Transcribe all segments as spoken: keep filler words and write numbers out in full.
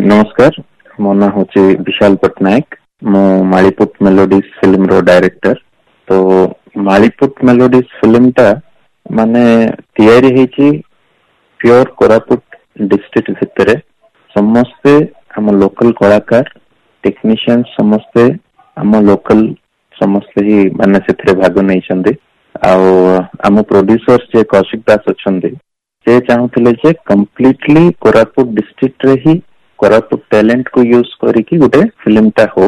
नमस्कार, मो ना हूँ विशाल पट्टनायक। मो मालीपुट मेलोडीज फिल्म रो डायरेक्टर। तो मालीपुट मेलोडीज फिल्म टा माने तैयारी हेची प्योर कोरापुट डिस्ट्रिक्ट भितरे। समस्ते हम लोकल कलाकार टेक्नीशियन समस्ते हम लोकल समस्ते ही माने से भाग नहीं चंदे। आम प्रोड्यूसर जे कौशिक दास अच्छे से चाहूले जे कम्प्लीटली कोरापुट डिस्ट्रिक्ट रे ही कोरापुट टैलेंट को यूज करिकी गोटे फिल्म टा हो।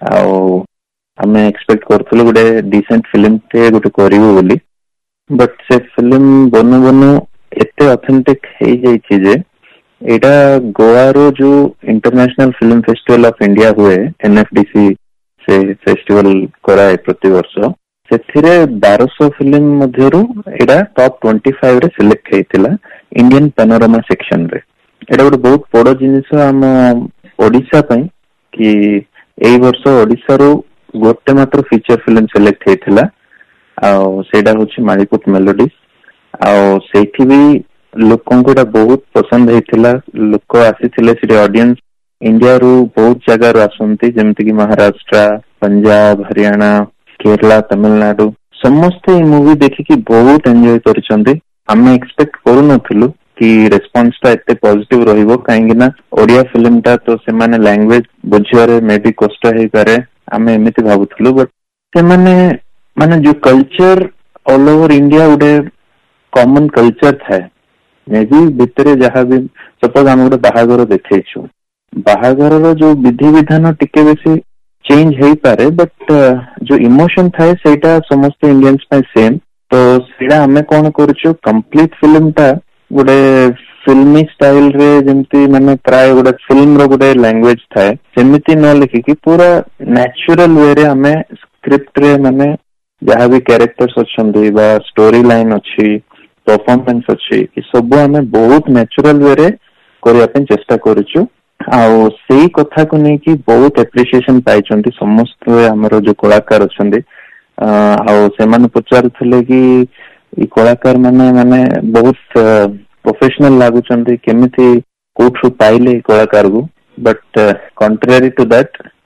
आमे एक्सपेक्ट करथुले गोटे डिसेंट फिल्म टे गोटे करिवो बोली, बट से फिल्म बनु बनु एते ऑथेंटिक हे जाई जे एटा गोवा रो जो international film festival of India हुए एनएफडीसी से फेस्टिवल कराए प्रति वर्ष, से बारह फिल्म मध्यरु एटा टॉप पच्चीस रे सिलेक्ट हेतिला इंडियन पैनोरामा सेक्शन रे। एटा गोटे बहुत बड़ जिनिस आम ओडिशा पई कि एई वर्ष ओडिशा रो गोटे मात्र फीचर फिल्म सिलेक्ट हेतिला आ सेटा होछि मालीपुट मेलोडीज। आ सेठी भी लोकन को बहुत पसंद हेतिला। लोक आसीथिले से ऑडियंस इंडिया रो बहुत जगह रो आसंती जेमति कि महाराष्ट्र, पंजाब, हरियाणा, केरला, तमिलनाडु समस्ते मूवी देखिकी बहुत एंजॉय करिसंती। हमें एक्सपेक्ट करू नथिलु कि रेस्पॉन्स टा एते पॉजिटिव रहिबो, काहेकि ना ओडिया फिल्म टा तो से माने लैंग्वेज बुझियारे मे भी कष्ट हे पारे हमें एमिति भाबुथलु, बट से माने माने जो culture all over India उडे common culture थाए। मे भी भितरे जहां भी सपोज हम गोटे बाहागर देखैछु, बाहागर रो जो विधि विधान टिके बेसी चेंज हे पारे, बट जो इमोशन थाए सेटा समस्त इंडियंस पे सेम। तो सेटा हमें कोन करछु कंप्लीट फिल्म टा गोटे फिल्मी स्टाइल रे जेमती माने प्राय गोटे फिल्म रो गोटे लैंग्वेज थाए सेमिति न लिखि कि पूरा नेचुरल वे रे हमें स्क्रिप्ट रे माने जहां भी कैरेक्टर्स अछंदी बा स्टोरी लाइन अछि, परफॉर्मेंस अछि, कि सब हमें बहुत नेचुरल वे रे करिया पे चेष्टा करछु। आउ सेही कथा को नहीं कि बहुत एप्रिसिएशन पाइछंती समस्त हमरो जो कलाकार अछंदी। आउ सेमान पचारथले कि ई कलाकार माने माने बहुत प्रोफेशनल लागुचंती, केमिति कोठु पाइले कलाकार को, बट कंट्रारी टू दैट